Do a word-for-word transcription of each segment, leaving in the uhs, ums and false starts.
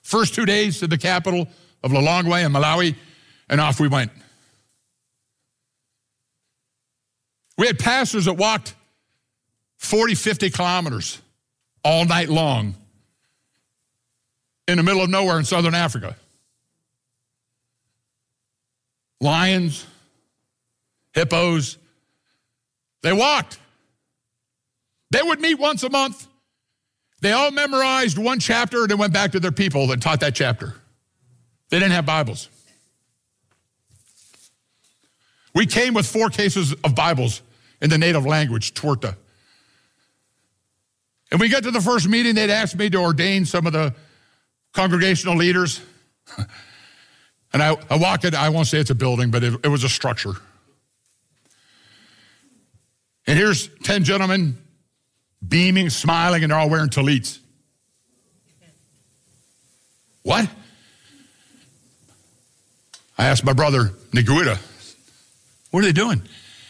First two days to the capital of Lilongwe in Malawi, and off we went. We had pastors that walked forty, fifty kilometers all night long in the middle of nowhere in southern Africa. Lions, hippos, they walked. They would meet once a month. They all memorized one chapter and then went back to their people that taught that chapter. They didn't have Bibles. We came with four cases of Bibles in the native language, Twerta. And we got to the first meeting, they'd asked me to ordain some of the congregational leaders. And I, I walk in, I won't say it's a building, but it, it was a structure. And here's ten gentlemen beaming, smiling, and they're all wearing tallits. What? I asked my brother, Niguita, what are they doing?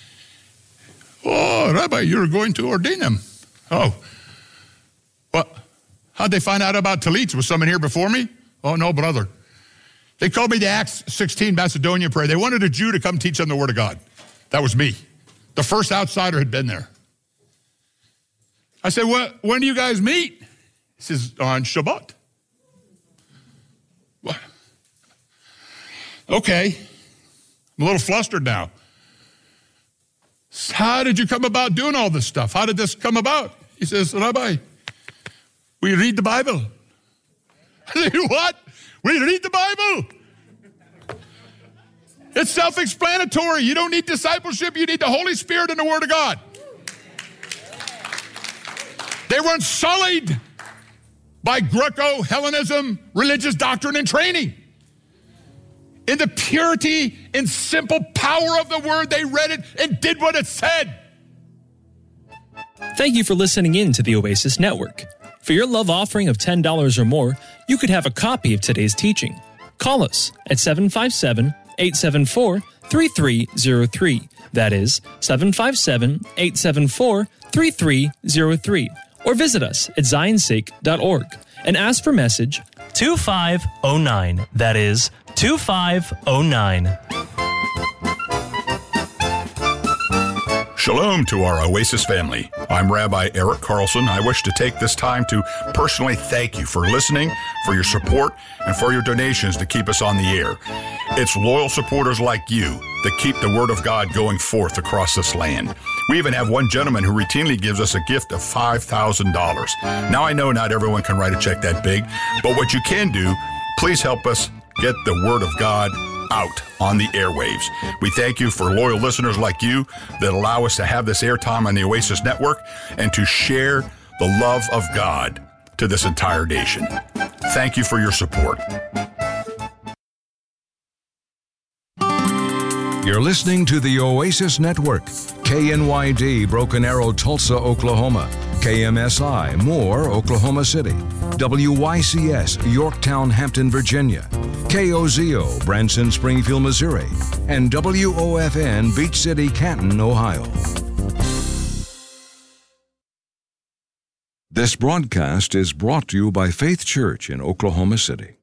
Oh, Rabbi, you're going to ordain them. Oh. Well, how'd they find out about tallits? Was someone here before me? Oh, no, brother. They called me the Acts sixteen Macedonian prayer. They wanted a Jew to come teach them the Word of God. That was me. The first outsider had been there. I said, well, when do you guys meet? He says, on Shabbat. What? Okay. I'm a little flustered now. How did you come about doing all this stuff? How did this come about? He says, Rabbi, we read the Bible. I said, what? We read the Bible. It's self-explanatory. You don't need discipleship. You need the Holy Spirit and the Word of God. They weren't sullied by Greco-Hellenism, religious doctrine and training. In the purity and simple power of the Word, they read it and did what it said. Thank you for listening in to the Oasis Network. For your love offering of ten dollars or more, you could have a copy of today's teaching. Call us at seven five seven, eight seven four, three three zero three. That is seven five seven, eight seven four, three three zero three. Or visit us at zion sake dot org and ask for message two five oh nine. That is two five oh nine. Shalom to our Oasis family. I'm Rabbi Eric Carlson. I wish to take this time to personally thank you for listening, for your support, and for your donations to keep us on the air. It's loyal supporters like you that keep the Word of God going forth across this land. We even have one gentleman who routinely gives us a gift of five thousand dollars. Now, I know not everyone can write a check that big, but what you can do, please help us get the Word of God out on the airwaves. We thank you for loyal listeners like you that allow us to have this airtime on the Oasis Network and to share the love of God to this entire nation. Thank you for your support. You're listening to the Oasis Network, K N Y D, Broken Arrow, Tulsa, Oklahoma, K M S I, Moore, Oklahoma City, W Y C S, Yorktown, Hampton, Virginia, K O Z O, Branson, Springfield, Missouri, and W O F N, Beach City, Canton, Ohio. This broadcast is brought to you by Faith Church in Oklahoma City.